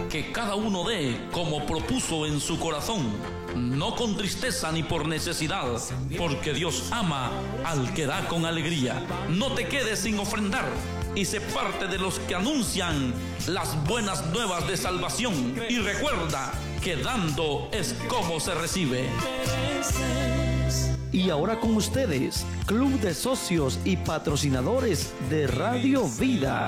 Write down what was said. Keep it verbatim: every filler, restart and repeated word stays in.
que cada uno dé como propuso en su corazón, no con tristeza ni por necesidad, porque Dios ama al que da con alegría. No te quedes sin ofrendar y sé parte de los que anuncian las buenas nuevas de salvación. Y recuerda que dando es como se recibe. Y ahora con ustedes, Club de Socios y Patrocinadores de Radio Vida.